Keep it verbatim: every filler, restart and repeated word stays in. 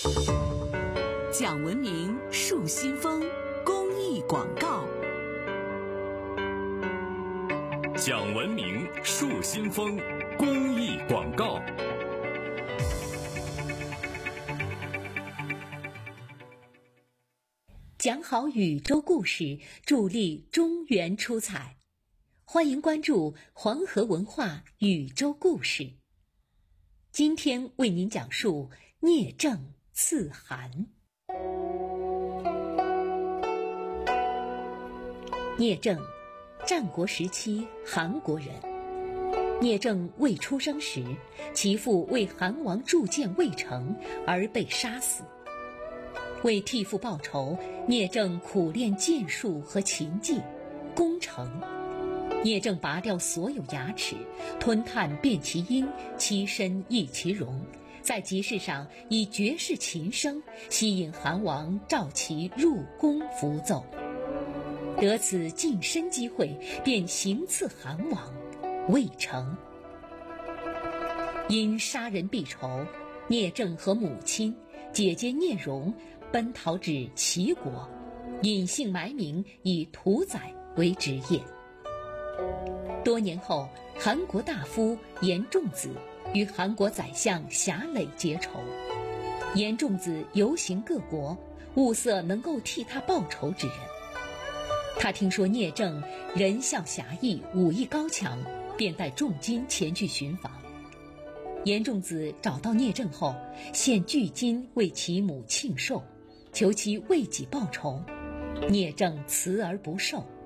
讲文明树新风公益广告。 讲文明树新风公益广告。 讲好宇宙故事，助力中原出彩。欢迎关注黄河文化宇宙故事。今天为您讲述聂政刺韩。聂政，战国时期韩国人。聂政未出生时，其父为韩王铸剑未成而被杀死。为替父报仇，聂政苦练剑术和琴技，功成。聂政拔掉所有牙齿，吞炭辨其音，栖身异其容，在集市上以绝世琴声吸引韩王召其入宫服奏。得此晋升机会，便行刺韩王，未成。因杀人避仇，聂政和母亲、姐姐聂荣奔逃至齐国，隐姓埋名，以屠宰为职业。多年后，韩国大夫严仲子与韩国宰相侠累结仇，严仲子游行各国，物色能够替他报仇之人。他听说聂政人孝侠义，武艺高强，便带重金前去寻访。严仲子找到聂政后，献巨金为其母庆寿，求其为己报仇。聂政辞而不受。